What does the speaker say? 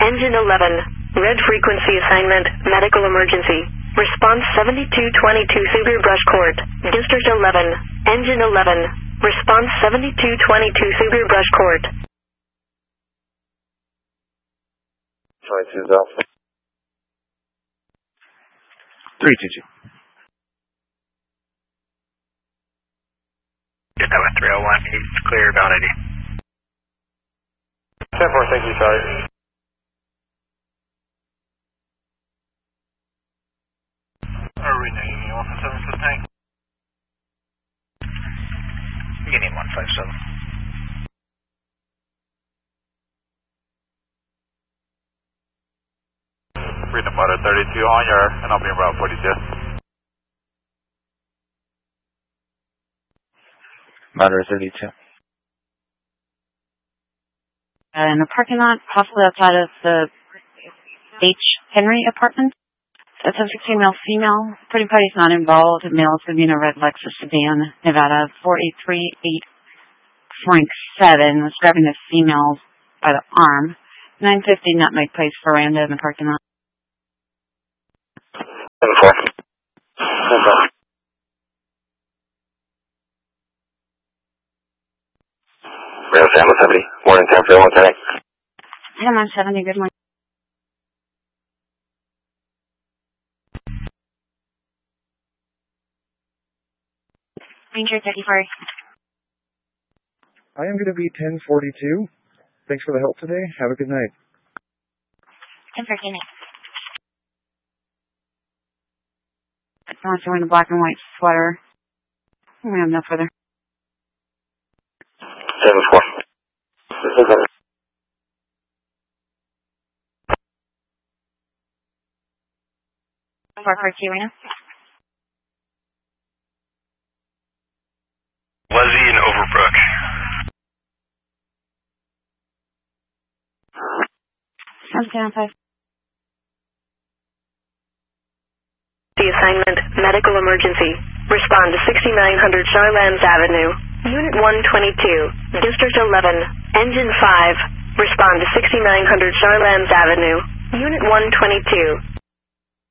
Engine 11, red frequency assignment, medical emergency. Response 7222 Sugar Brush Court, District 11, Engine 11, response 7222 Sugar Brush Court. 22's Alpha. 322. Just that with 301, he's clear about 80. 10-4, thank you, sorry. Arena, you need 157 tank? You need 157. Freedom Motor 32 on your, and I'll be in route 42. Motor 32. In the parking lot, possibly outside of the H. Henry apartment. That's a 16-male female. Pretty party's not involved. The male is going to be in a red Lexus sedan, Nevada 4838 Frank 7. Was grabbing the female by the arm. 950 Nutmeg Place veranda in the parking lot. 10-4. Rail Sam 70. Morning, 10 for 1 tank. Ham on 70. Good morning. Ranger 34. I am going to be 1042. Thanks for the help today. Have a good night. 10:13. Someone's wearing a black and white sweater. We have no further. 7-4. 442 right now. Leslie in Overbrook. Sounds good on 5. The assignment, medical emergency. Respond to 6900 Charlands Avenue, Unit 122, District 11, Engine 5. Respond to 6900 Charlands Avenue, Unit 122.